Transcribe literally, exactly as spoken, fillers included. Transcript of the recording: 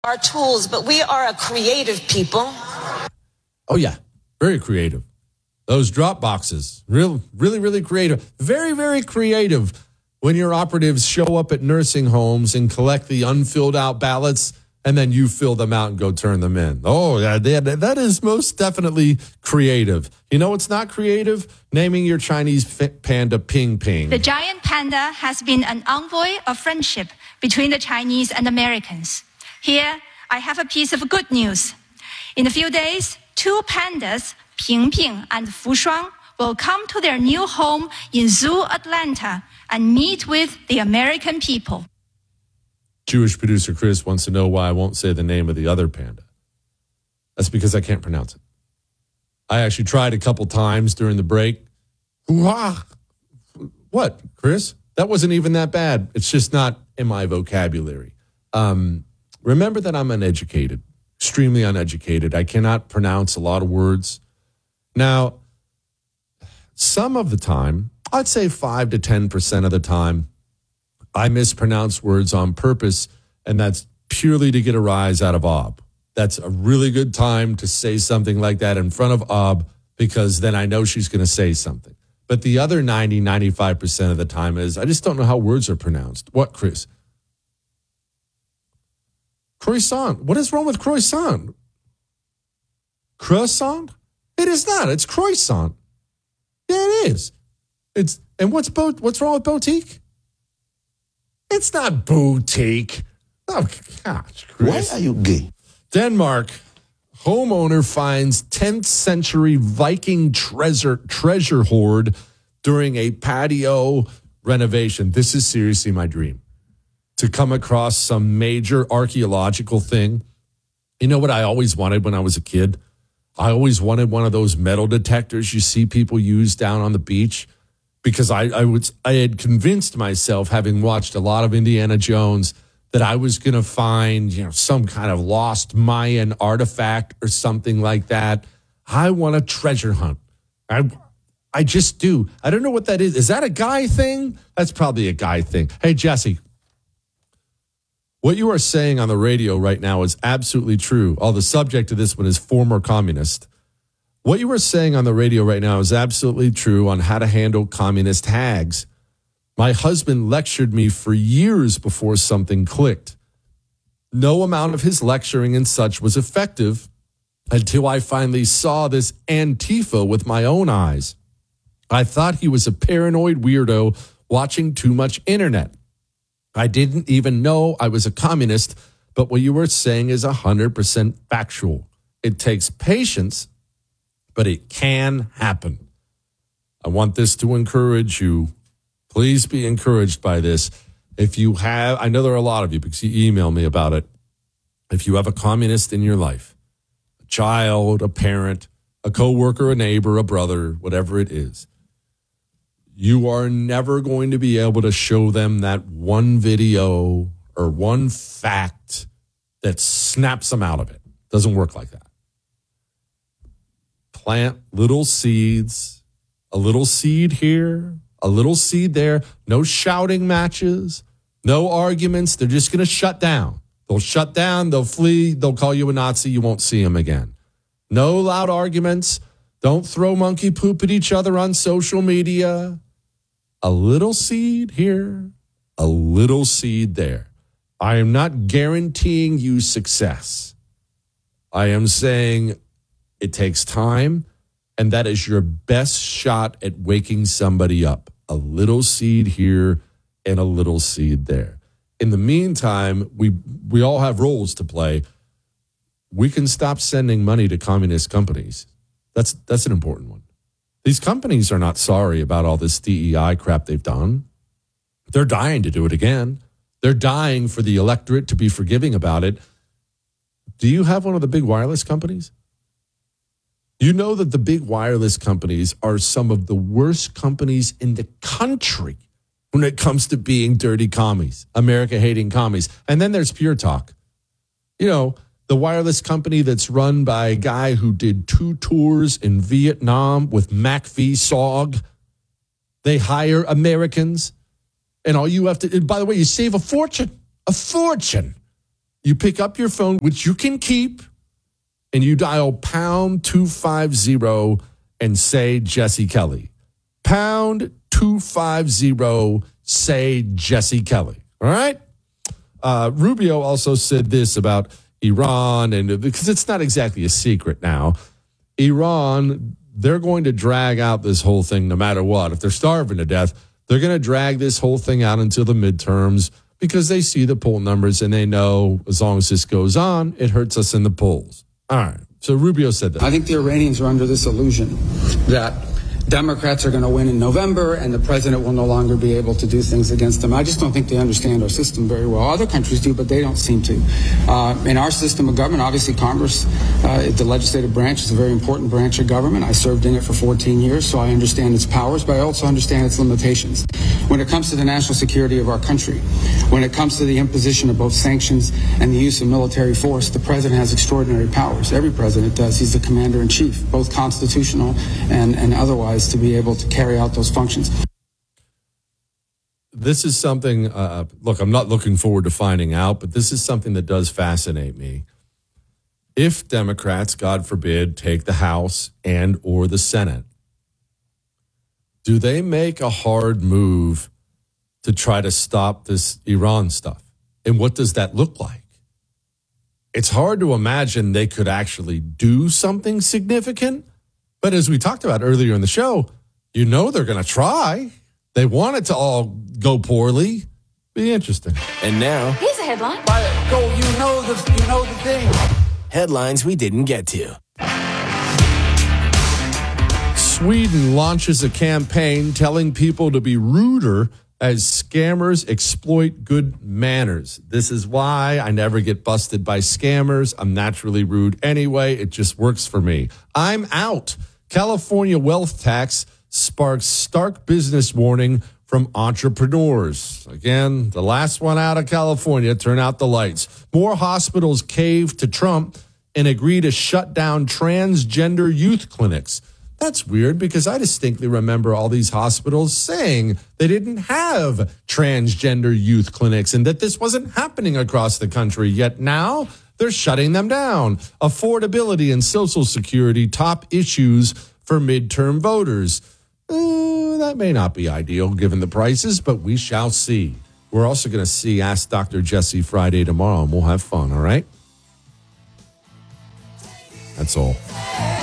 Our tools, but we are a creative people. Oh, yeah. Very creative. Those drop boxes, real, really, really creative. Very, very creative when your operatives show up at nursing homes and collect the unfilled out ballots, and then you fill them out and go turn them in. Oh, yeah, that is most definitely creative. You know what's not creative? Naming your Chinese panda Ping Ping. The giant panda has been an envoy of friendship between the Chinese and Americans. Here, I have a piece of good news. In a few days, two pandas, Ping Ping and Fu Shuang, will come to their new home in Zoo Atlanta and meet with the American people. Jewish producer Chris wants to know why I won't say the name of the other panda. That's because I can't pronounce it. I actually tried a couple times during the break. What, Chris? That wasn't even that bad. It's just not in my vocabulary. Um... Remember that I'm uneducated, extremely uneducated. I cannot pronounce a lot of words. Now, some of the time, I'd say five to ten percent of the time, I mispronounce words on purpose, and that's purely to get a rise out of Ob. That's a really good time to say something like that in front of Ob, because then I know she's going to say something. But the other ninety, ninety-five percent of the time is, I just don't know how words are pronounced. What, Chris? Croissant. What is wrong with croissant? Croissant? It is not. It's croissant. Yeah, it is. It's and what's bo- what's wrong with boutique? It's not boutique. Oh gosh, Chris. Why are you gay? Denmark. Homeowner finds tenth century Viking treasure treasure hoard during a patio renovation. This is seriously my dream. To come across some major archaeological thing. You know what I always wanted when I was a kid? I always wanted one of those metal detectors you see people use down on the beach, because I, I was I had convinced myself, having watched a lot of Indiana Jones, that I was going to find, you know, some kind of lost Mayan artifact or something like that. I want a treasure hunt. I I just do. I don't know what that is. Is that a guy thing? That's probably a guy thing. Hey, Jesse. What you are saying on the radio right now is absolutely true. Oh, the subject of this one is former communist. What you are saying on the radio right now is absolutely true on how to handle communist hags. My husband lectured me for years before something clicked. No amount of his lecturing and such was effective until I finally saw this Antifa with my own eyes. I thought he was a paranoid weirdo watching too much internet. I didn't even know I was a communist, but what you were saying is one hundred percent factual. It takes patience, but it can happen. I want this to encourage you. Please be encouraged by this. If you have, I know there are a lot of you because you email me about it. If you have a communist in your life, a child, a parent, a coworker, a neighbor, a brother, whatever it is, you are never going to be able to show them that one video or one fact that snaps them out of it. Doesn't work like that. Plant little seeds, a little seed here, a little seed there. No shouting matches, no arguments. They're just going to shut down. They'll shut down. They'll flee. They'll call you a Nazi. You won't see them again. No loud arguments. Don't throw monkey poop at each other on social media. A little seed here, a little seed there. I am not guaranteeing you success. I am saying it takes time, and that is your best shot at waking somebody up. A little seed here and a little seed there. In the meantime, we we all have roles to play. We can stop sending money to communist companies. That's that's an important one. These companies are not sorry about all this D E I crap they've done. They're dying to do it again. They're dying for the electorate to be forgiving about it. Do you have one of the big wireless companies? You know that the big wireless companies are some of the worst companies in the country when it comes to being dirty commies, America-hating commies. And then there's Pure Talk. You know, the wireless company that's run by a guy who did two tours in Vietnam with McAfee S O G. They hire Americans. And all you have to, and by the way, you save a fortune, a fortune. You pick up your phone, which you can keep, and you dial pound two fifty and say Jesse Kelly. Pound two fifty, say Jesse Kelly. All right? Uh, Rubio also said this about Iran, and because it's not exactly a secret now. Iran, they're going to drag out this whole thing no matter what. If they're starving to death, they're going to drag this whole thing out until the midterms because they see the poll numbers and they know as long as this goes on, it hurts us in the polls. All right. So Rubio said that. I think the Iranians are under this illusion that Democrats are going to win in November and the president will no longer be able to do things against them. I just don't think they understand our system very well. Other countries do, but they don't seem to. Uh, in our system of government, obviously Congress, uh, the legislative branch is a very important branch of government. I served in it for fourteen years, so I understand its powers, but I also understand its limitations. When it comes to the national security of our country, when it comes to the imposition of both sanctions and the use of military force, the president has extraordinary powers. Every president does. He's the commander-in-chief, both constitutional and, and otherwise, to be able to carry out those functions. This is something, uh, look, I'm not looking forward to finding out, but this is something that does fascinate me. If Democrats, God forbid, take the House and or the Senate, do they make a hard move to try to stop this Iran stuff? And what does that look like? It's hard to imagine they could actually do something significant. But as we talked about earlier in the show, you know they're going to try. They want it to all go poorly. Be interesting. And now, here's a headline. Go, you know the, you know the thing. Headlines we didn't get to. Sweden launches a campaign telling people to be ruder as scammers exploit good manners. This is why I never get busted by scammers. I'm naturally rude anyway. It just works for me. I'm out. California wealth tax sparks stark business warning from entrepreneurs. Again, the last one out of California, turn out the lights. More hospitals cave to Trump and agree to shut down transgender youth clinics. That's weird because I distinctly remember all these hospitals saying they didn't have transgender youth clinics and that this wasn't happening across the country. Yet now they're shutting them down. Affordability and Social Security, top issues for midterm voters. Uh, that may not be ideal given the prices, but we shall see. We're also going to see Ask Doctor Jesse Friday tomorrow, and we'll have fun, all right? That's all.